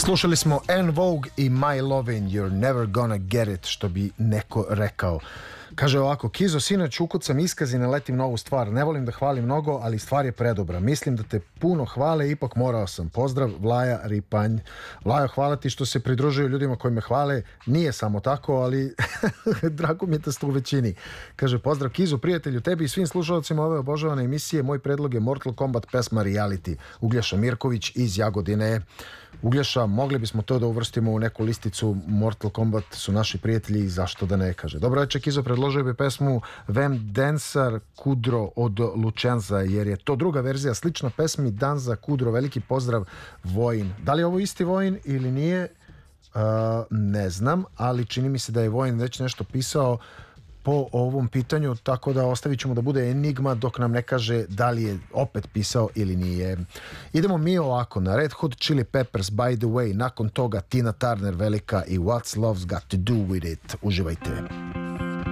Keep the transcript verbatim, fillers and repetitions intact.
Slušali smo En Vogue i My Lovin', You're Never Gonna Get It, što bi neko rekao. Kaže ovako: Kizo, sinoć ukucam iskaz i naletim novu stvar. Ne volim da hvalim mnogo, ali stvar je predobra. Mislim da te puno hvale, ipak morao sam. Pozdrav, Vlaja Ripanj. Vlajo, hvala ti što se pridružuju ljudima koji me hvale. Nije samo tako, ali drago mi je da ste u većini. Kaže, pozdrav Kizo, prijatelju, tebi i svim slušalcima ove obožavane emisije. Moj predlog je Mortal Kombat pesma Reality. Uglješa Mirković iz Jagodine. Uglješa, mogli bismo to da uvrstimo u neku listicu. Mortal Kombat su naši prijatelji i zašto da ne, kaže. Dobro večer, Kizo, predložio bi pesmu Vem Dansar Kudro od Lučenza, jer je to druga verzija slična pesmi Danza Kudro. Veliki pozdrav, Vojin. Da li je ovo isti Vojin ili nije? Uh, ne znam, ali čini mi se da je Vojin već nešto pisao po ovom pitanju, tako da ostavit ćemo da bude enigma dok nam ne kaže da li je opet pisao ili nije. Idemo mi ovako na Red Hot Chili Peppers, By the Way, nakon toga Tina Turner velika i What's Love's Got to Do With It. Uživajte.